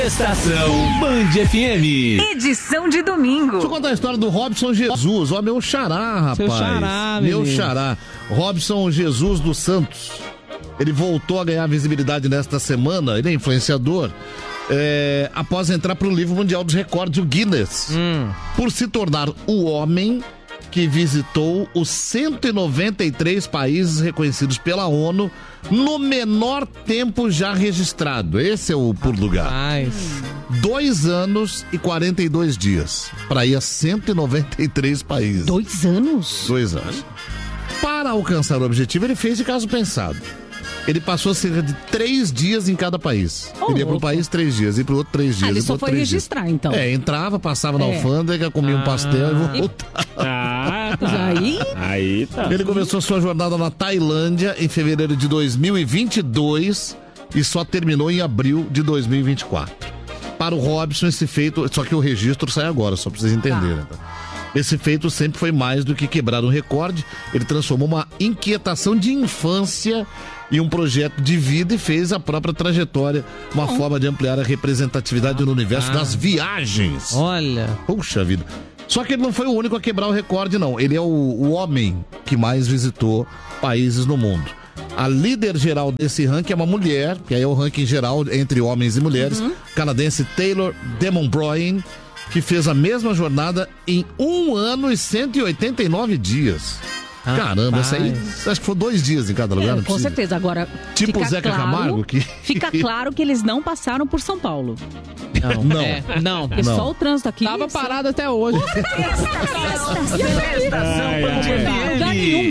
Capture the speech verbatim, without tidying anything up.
Estação Band F M. Edição de domingo. Deixa eu contar a história do Robson Jesus. Ó, meu xará, rapaz. Seu xará, meu menino. xará. Robson Jesus dos Santos. Ele voltou a ganhar visibilidade nesta semana. Ele é influenciador. É, após entrar para o livro mundial dos recordes, o Guinness. Hum. Por se tornar o homem que visitou os cento e noventa e três países reconhecidos pela ONU no menor tempo já registrado. Esse é o por lugar. Rapaz. Dois anos e quarenta e dois dias para ir a cento e noventa e três países. Dois anos? Dois anos. Para alcançar o objetivo, ele fez de caso pensado. Ele passou cerca de três dias em cada país. Oh, ele ia para um país três dias, ia para o outro três dias. Ah, ele ia pro só outro foi três registrar, dias. então. É, entrava, passava na É. alfândega, comia um pastel e voltava. Ah, tá. Aí? Aí tá. Ele começou sua jornada na Tailândia em fevereiro de dois mil e vinte e dois e só terminou em abril de dois mil e vinte e quatro. Para o Robson, esse feito... Só que o registro sai agora, só pra vocês entenderem. Tá? Esse feito sempre foi mais do que quebrar um recorde. Ele transformou uma inquietação de infância em um projeto de vida e fez a própria trajetória uma Bom. forma de ampliar a representatividade no universo Ah. das viagens. Olha. Puxa vida. Só que ele não foi o único a quebrar o recorde, não. Ele é o, o homem que mais visitou países no mundo. A líder geral desse ranking é uma mulher, que aí é o ranking geral entre homens e mulheres, Uhum. canadense Taylor Demonbroin, que fez a mesma jornada em um ano e cento e oitenta e nove dias. Caramba, essa aí, acho que foi dois dias em cada lugar, É, não com precisa. certeza. Agora, Tipo fica o Zeca claro, Camargo, que... Fica claro que eles não passaram por São Paulo. Não. Não. É, não. Porque Não. só o trânsito aqui... Tava parado até hoje. Estação Band F M. Lugar nenhum